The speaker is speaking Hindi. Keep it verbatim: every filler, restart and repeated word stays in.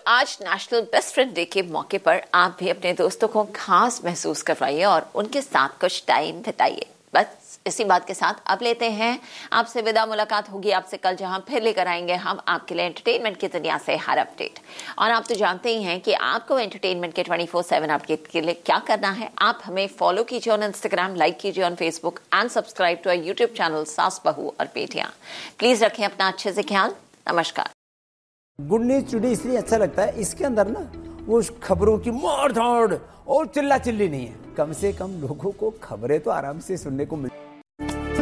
आज नेशनल बेस्ट फ्रेंड डे के मौके पर आप भी अपने दोस्तों को खास महसूस करवाइए और उनके साथ कुछ टाइम बिताइए। बस इसी बात के साथ अब लेते हैं आपसे विदा। मुलाकात होगी आपसे कल, जहां फिर लेकर आएंगे हम आपके लिए एंटरटेनमेंट की दुनिया से हर अपडेट। और आप तो जानते ही हैं कि आपको एंटरटेनमेंट के ट्वेंटी फोर सेवन अपडेट के लिए क्या करना है। आप हमें फॉलो कीजिए ऑन इंस्टाग्राम, लाइक कीजिए on Facebook and subscribe to our YouTube channel सास बहू और बेटियां। प्लीज रखें अपना अच्छे से ख्याल। नमस्कार। गुड न्यूज टुडे इसलिए अच्छा लगता है, इसके अंदर ना वो खबरों की मार धाड़ और चिल्ला चिल्ली नहीं है। कम से कम लोगों को खबरें तो आराम से सुनने को मिल